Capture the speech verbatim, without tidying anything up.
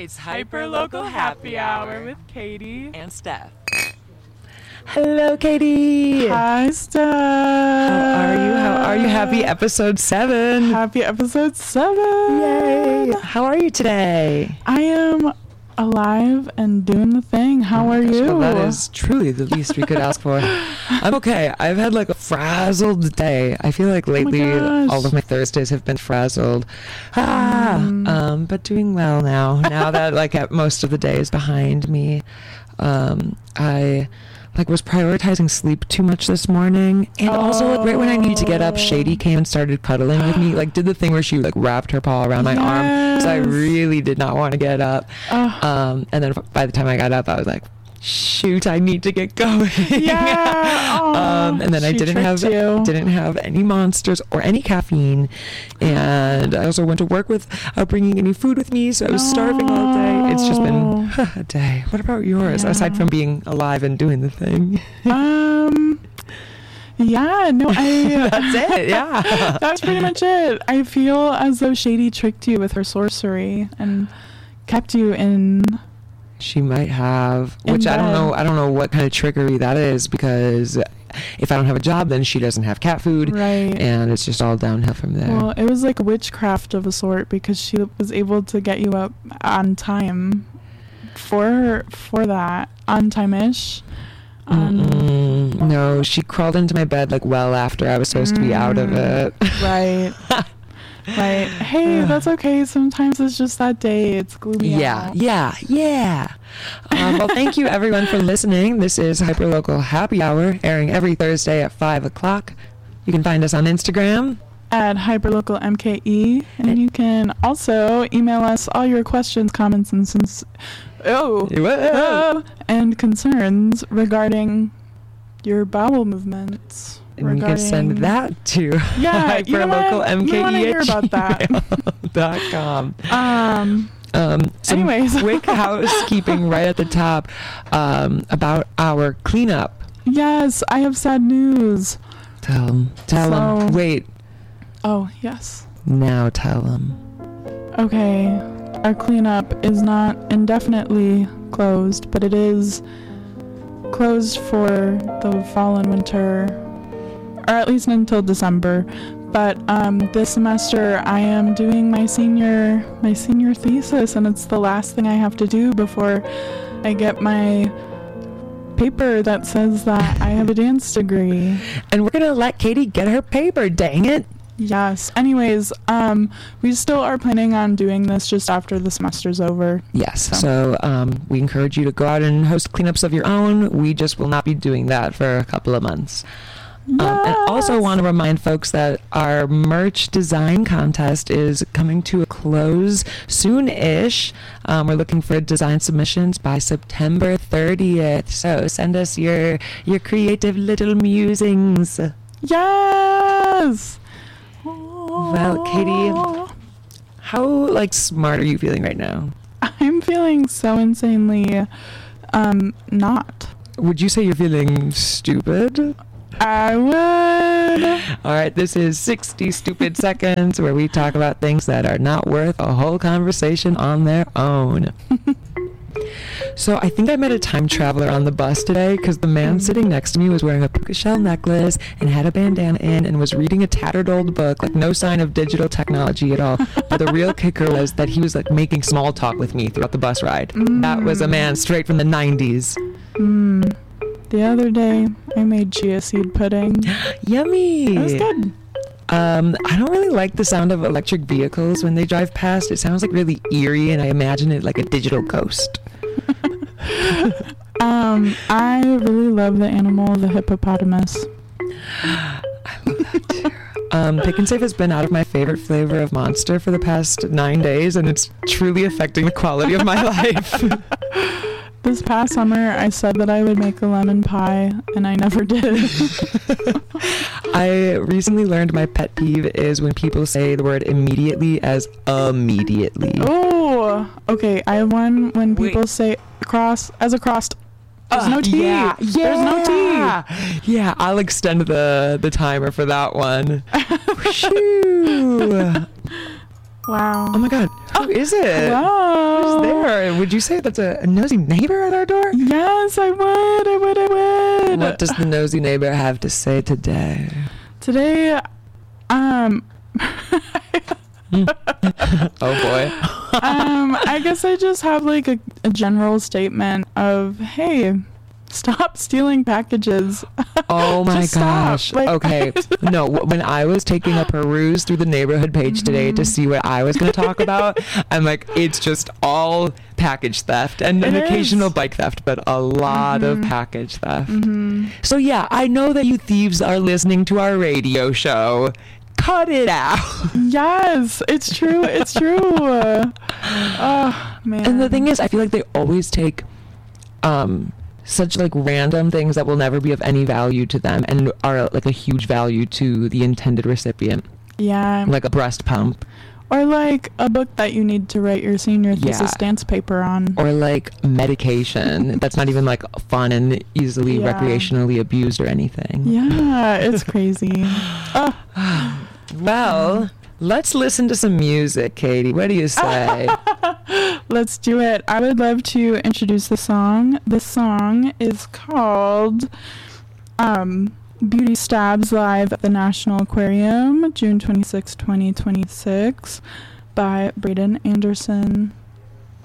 It's Hyperlocal Happy Hour with Katie and Steph. Hello, Katie. Hi, Steph. How are you? How are you? Happy episode seven. Happy episode seven. Yay. How are you today? I am alive and doing the thing. How oh are gosh, you? Well, that is truly the least we could ask for. I'm okay. I've had like a frazzled day. I feel like lately oh all of my Thursdays have been frazzled. Ah, um, um, but doing well now. Now that like at most of the day is behind me, um, I like was prioritizing sleep too much this morning, and oh. also like right when I needed to get up, Shady came and started cuddling with me. Like did the thing where she like wrapped her paw around my yes. arm, so I really did not want to get up. Oh. Um, and then by the time I got up, I was like, shoot, I need to get going. Yeah. Oh, um, and then I didn't have you. didn't have any monsters or any caffeine, and I also went to work without bringing any food with me, so I was no. starving all day. It's just been a day. What about yours, yeah. aside from being alive and doing the thing? Um. Yeah, no, I... That's it, yeah. That's pretty much it. I feel as though Shady tricked you with her sorcery and kept you in... She might have, which I don't know. I don't know what kind of trickery that is, because if I don't have a job, then she doesn't have cat food, right? And it's just all downhill from there. Well, it was like witchcraft of a sort, because she was able to get you up on time for for that on time-ish. Um, no, she crawled into my bed like well after I was supposed mm, to be out of it. Right. Right. Hey, that's okay. Sometimes it's just that day. It's gloomy. Yeah. out. Yeah. Yeah. Um, well, thank you everyone for listening. This is Hyperlocal Happy Hour, airing every Thursday at five o'clock. You can find us on Instagram at HyperlocalMKE, and you can also email us all your questions, comments, and sins- oh, oh, and concerns regarding your bowel movements. And you can send that to yeah, hyperlocalmke hear about that. dot com. Um, um, some anyways. quick housekeeping right at the top um, about our cleanup. Yes, I have sad news. Tell them. Tell so, them. Wait. Oh, yes. Now tell them. Okay. Our cleanup is not indefinitely closed, but it is closed for the fall and winter, or at least until December. But um, this semester I am doing my senior my senior thesis, and it's the last thing I have to do before I get my paper that says that I have a dance degree. And we're gonna let Katie get her paper, dang it. Yes. Anyways, um, we still are planning on doing this just after the semester's over. Yes. So, so um, we encourage you to go out and host cleanups of your own. We just will not be doing that for a couple of months. Yes. Um, and also want to remind folks that our merch design contest is coming to a close soon-ish. Um, we're looking for design submissions by September thirtieth. So send us your your creative little musings. Yes. Well, Katie, how like smart are you feeling right now? I'm feeling so insanely um not. Would you say you're feeling stupid? I would. All right, this is sixty Stupid Seconds, where we talk about things that are not worth a whole conversation on their own. So I think I met a time traveler on the bus today, because the man sitting next to me was wearing a puka shell necklace and had a bandana in and was reading a tattered old book, like no sign of digital technology at all. But the real kicker was that he was like making small talk with me throughout the bus ride. Mm. That was a man straight from the nineties. Mm. The other day, I made chia seed pudding. Yummy! It was good. Um, I don't really like the sound of electric vehicles when they drive past. It sounds like really eerie, and I imagine it like a digital ghost. um, I really love the animal, the hippopotamus. I love that too. Um, Pick and Save has been out of my favorite flavor of Monster for the past nine days, and it's truly affecting the quality of my life. This past summer, I said that I would make a lemon pie, and I never did. I recently learned my pet peeve is when people say the word immediately as immediately. Oh, okay. I have one when people Wait. say cross as a crossed. There's uh, no T. Yeah, yeah. There's no T. Yeah, I'll extend the, the timer for that one. Shoo. Wow. Oh my God. Oh, Who is it? Hello. Who's there? Would you say that's a, a nosy neighbor at our door? Yes, I would. I would. I would. What does the nosy neighbor have to say today? Today, um. Oh boy. um, I guess I just have like a, a general statement of, hey, stop stealing packages. Oh my Just stop. gosh. Like- Okay. No, w- when I was taking a peruse through the neighborhood page today to see what I was going to talk about, I'm like, it's just all package theft and an It occasional is. bike theft, but a lot of Mhm. package theft. Mm-hmm. So yeah, I know that you thieves are listening to our radio show. Cut it out. Yes, it's true. It's true. Oh man. And the thing is, I feel like they always take um such like random things that will never be of any value to them and are like a huge value to the intended recipient, yeah, like a breast pump or like a book that you need to write your senior thesis Yeah. dance paper on. or like medication that's not even like fun and easily Yeah. recreationally abused or anything. Yeah, it's crazy. Oh. Well, let's listen to some music, Katie. What do you say? Let's do it. I would love to introduce the song. This song is called um, Beauty Stabs Live at the National Aquarium, June twenty-sixth, twenty twenty-six, by Braden Anderson.